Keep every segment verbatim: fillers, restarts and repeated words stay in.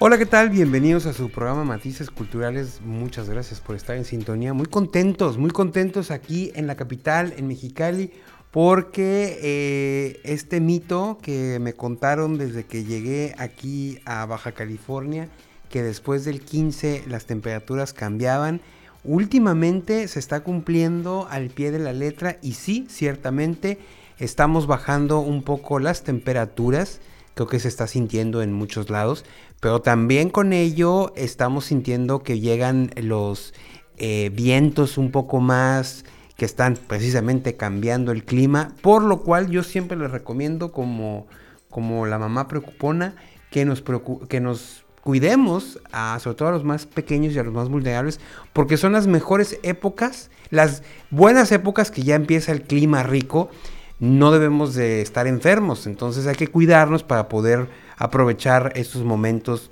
Hola, ¿qué tal? Bienvenidos a su programa Matices Culturales. Muchas gracias por estar en sintonía. Muy contentos, muy contentos aquí en la capital, en Mexicali, porque eh, este mito que me contaron desde que llegué aquí a Baja California, que después del quince las temperaturas cambiaban, últimamente se está cumpliendo al pie de la letra y sí, ciertamente estamos bajando un poco las temperaturas. Creo que se está sintiendo en muchos lados, pero también con ello estamos sintiendo que llegan los eh, vientos un poco más que están precisamente cambiando el clima, por lo cual yo siempre les recomiendo como, como la mamá preocupona que nos, preocup- que nos cuidemos, a, sobre todo a los más pequeños y a los más vulnerables, porque son las mejores épocas, las buenas épocas que ya empieza el clima rico. No debemos de estar enfermos, entonces hay que cuidarnos para poder aprovechar estos momentos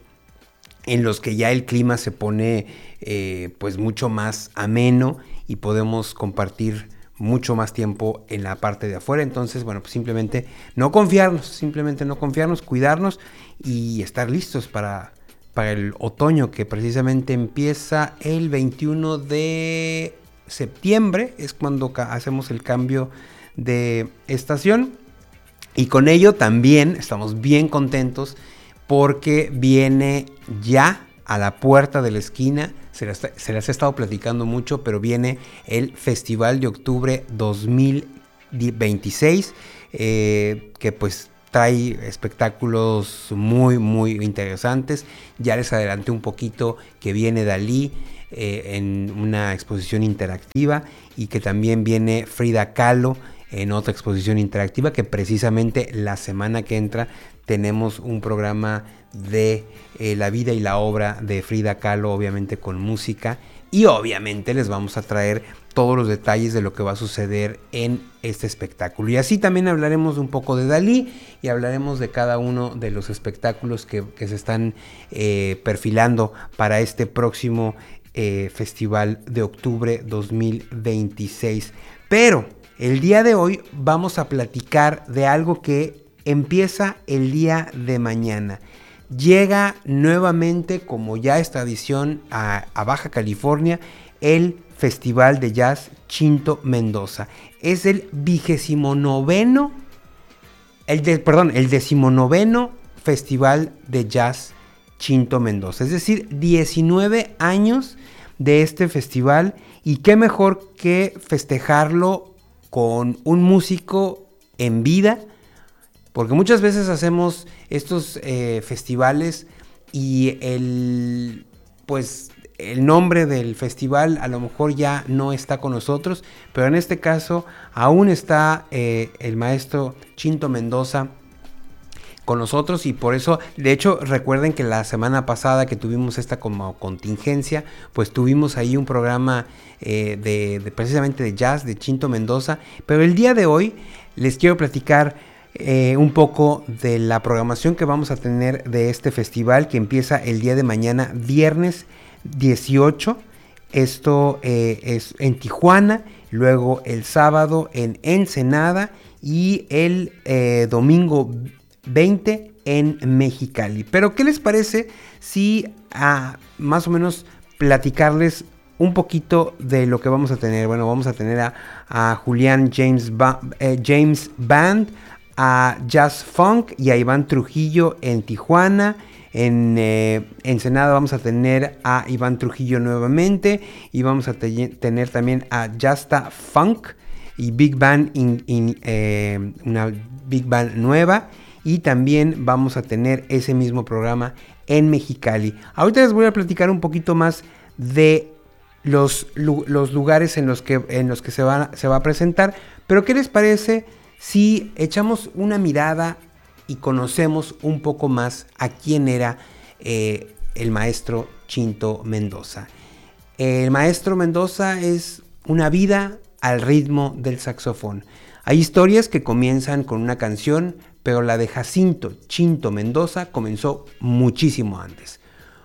en los que ya el clima se pone eh, pues mucho más ameno y podemos compartir mucho más tiempo en la parte de afuera. Entonces, bueno, pues simplemente no confiarnos, simplemente no confiarnos, cuidarnos y estar listos para, para el otoño, que precisamente empieza el veintiuno de septiembre, es cuando ca- hacemos el cambio de estación, y con ello también estamos bien contentos porque viene ya a la puerta de la esquina, se las, se las he estado platicando mucho, pero viene el Festival de Octubre dos mil veintiséis, eh, que pues trae espectáculos muy muy interesantes. Ya les adelanté un poquito que viene Dalí eh, en una exposición interactiva, y que también viene Frida Kahlo en otra exposición interactiva, que precisamente la semana que entra tenemos un programa de eh, la vida y la obra de Frida Kahlo, obviamente con música, y obviamente les vamos a traer todos los detalles de lo que va a suceder en este espectáculo. Y así también hablaremos un poco de Dalí y hablaremos de cada uno de los espectáculos que, que se están eh, perfilando para este próximo eh, Festival de Octubre dos mil veintiséis. Pero el día de hoy vamos a platicar de algo que empieza el día de mañana. Llega nuevamente, como ya es tradición, a, a Baja California, el Festival de Jazz Chinto Mendoza. Es el vigésimo noveno, el de, perdón, el decimonoveno Festival de Jazz Chinto Mendoza. Es decir, diecinueve años de este festival, y qué mejor que festejarlo con un músico en vida, porque muchas veces hacemos estos eh, festivales y el pues el nombre del festival a lo mejor ya no está con nosotros, pero en este caso aún está eh, el maestro Chinto Mendoza con nosotros, y por eso, de hecho, recuerden que la semana pasada que tuvimos esta como contingencia, pues tuvimos ahí un programa eh, de, de precisamente de jazz de Chinto Mendoza, pero el día de hoy les quiero platicar eh, un poco de la programación que vamos a tener de este festival, que empieza el día de mañana, viernes dieciocho. Esto eh, es en Tijuana, luego el sábado en Ensenada y el eh, domingo veinte en Mexicali. Pero ¿qué les parece si a más o menos platicarles un poquito de lo que vamos a tener? Bueno, vamos a tener a, a Julián James, ba- eh, James Band, a Jazz Funk y a Iván Trujillo en Tijuana. En eh, Ensenada vamos a tener a Iván Trujillo nuevamente, y vamos a te- tener también a Jasta Funk y Big Band, in, in, eh, una Big Band nueva. Y también vamos a tener ese mismo programa en Mexicali. Ahorita les voy a platicar un poquito más de los, los lugares en los que, en los que se, va, se va a presentar. Pero ¿qué les parece si echamos una mirada y conocemos un poco más a quién era eh, el maestro Chinto Mendoza? El maestro Mendoza es una vida al ritmo del saxofón. Hay historias que comienzan con una canción, pero la de Jacinto Chinto Mendoza comenzó muchísimo antes.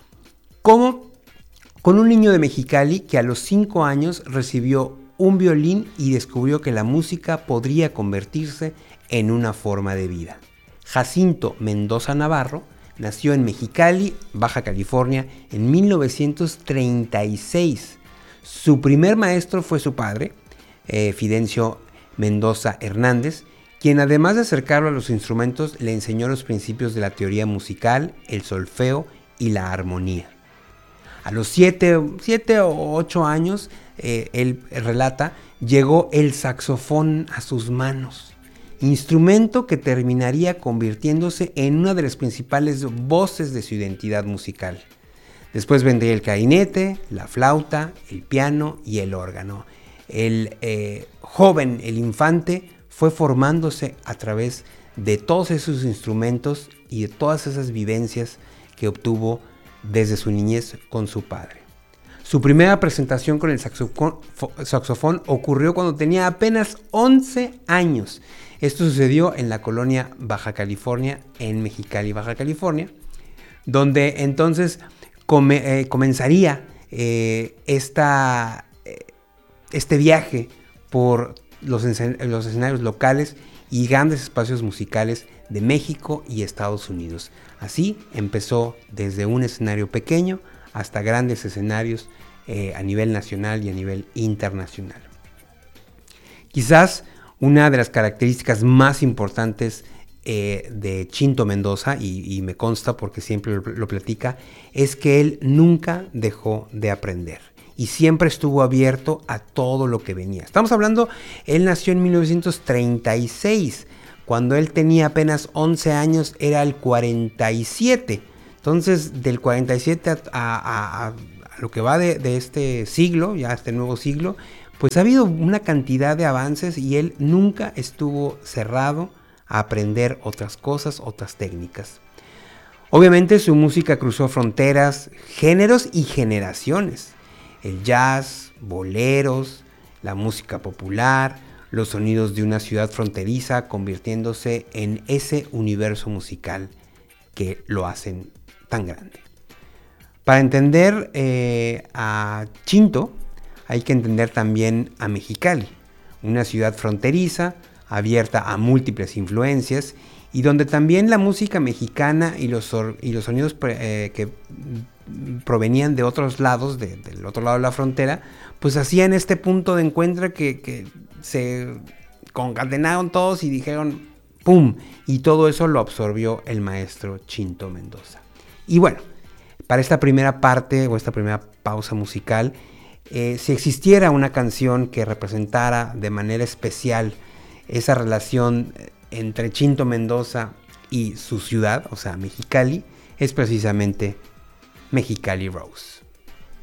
Como con un niño de Mexicali que a los cinco años recibió un violín y descubrió que la música podría convertirse en una forma de vida. Jacinto Mendoza Navarro nació en Mexicali, Baja California, en mil novecientos treinta y seis. Su primer maestro fue su padre, eh, Fidencio Mendoza Hernández, quien además de acercarlo a los instrumentos, le enseñó los principios de la teoría musical, el solfeo y la armonía. A los siete, siete o ocho años, eh, él relata, llegó el saxofón a sus manos, instrumento que terminaría convirtiéndose en una de las principales voces de su identidad musical. Después vendría el clarinete, la flauta, el piano y el órgano. El eh, joven, el infante, fue formándose a través de todos esos instrumentos y de todas esas vivencias que obtuvo desde su niñez con su padre. Su primera presentación con el saxofón, saxofón ocurrió cuando tenía apenas once años. Esto sucedió en la colonia Baja California, en Mexicali, Baja California, donde entonces come, eh, comenzaría eh, esta, eh, este viaje por los, los escenarios locales y grandes espacios musicales de México y Estados Unidos. Así empezó desde un escenario pequeño hasta grandes escenarios eh, a nivel nacional y a nivel internacional. Quizás una de las características más importantes eh, de Chinto Mendoza, y, y me consta porque siempre lo, lo platica, es que él nunca dejó de aprender y siempre estuvo abierto a todo lo que venía. Estamos hablando, él nació en mil novecientos treinta y seis, cuando él tenía apenas once años era el cuarenta y siete. Entonces, del cuarenta y siete a, a, a, a lo que va de, de este siglo, ya este nuevo siglo, pues ha habido una cantidad de avances y él nunca estuvo cerrado a aprender otras cosas, otras técnicas. Obviamente su música cruzó fronteras, géneros y generaciones. El jazz, boleros, la música popular, los sonidos de una ciudad fronteriza convirtiéndose en ese universo musical que lo hacen tan grande. Para entender eh, a Chinto hay que entender también a Mexicali, una ciudad fronteriza, abierta a múltiples influencias y donde también la música mexicana y los, y los sonidos eh, que provenían de otros lados, de, del otro lado de la frontera, pues hacían este punto de encuentro que, que se concatenaron todos y dijeron ¡pum! Y todo eso lo absorbió el maestro Chinto Mendoza. Y bueno, para esta primera parte o esta primera pausa musical, eh, si existiera una canción que representara de manera especial esa relación entre Chinto Mendoza y su ciudad, o sea, Mexicali, es precisamente Mexicali Rose.